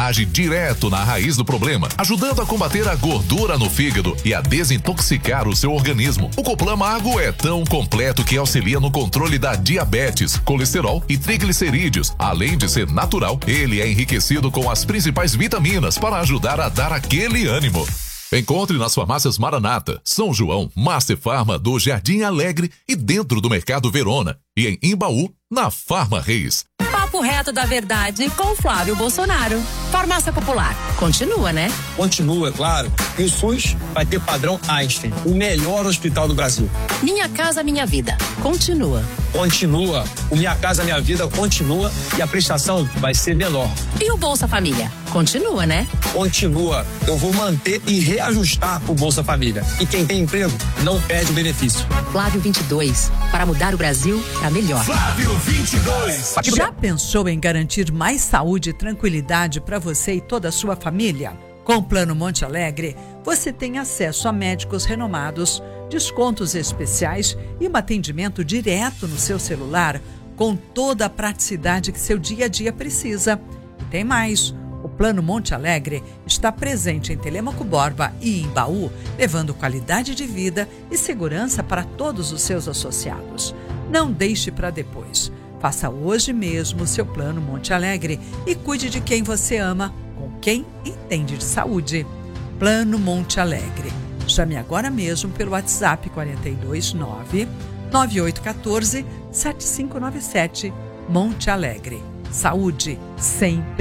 age direto na raiz do problema, ajudando a combater a gordura no fígado e a desintoxicar o seu organismo. O Coplan Mago é tão completo que auxilia no controle da diabetes, colesterol e triglicerídeos. Além de ser natural, ele é enriquecido com as principais vitaminas para ajudar a dar aquele ânimo. Encontre nas farmácias Maranata, São João, Master Farma do Jardim Alegre e dentro do Mercado Verona. E em Imbaú, na Farma Reis. Papo reto da verdade com Flávio Bolsonaro. Farmácia Popular. Continua, né? Continua, claro. E o SUS vai ter padrão Einstein, o melhor hospital do Brasil. Minha Casa Minha Vida. Continua. Continua. O Minha Casa Minha Vida continua e a prestação vai ser menor. E o Bolsa Família? Continua, né? Continua. Eu vou manter e reajustar o Bolsa Família. E quem tem emprego não perde o benefício. Flávio 22. Para mudar o Brasil para melhor. Flávio 22. Já pensou em garantir mais saúde e tranquilidade para você e toda a sua família? Com o Plano Monte Alegre, você tem acesso a médicos renomados, descontos especiais e um atendimento direto no seu celular, com toda a praticidade que seu dia a dia precisa. E tem mais. O Plano Monte Alegre está presente em Telêmaco Borba e em Baú, levando qualidade de vida e segurança para todos os seus associados. Não deixe para depois. Faça hoje mesmo o seu Plano Monte Alegre e cuide de quem você ama, com quem entende de saúde. Plano Monte Alegre. Chame agora mesmo pelo WhatsApp 429-9814-7597. Monte Alegre. Saúde sempre.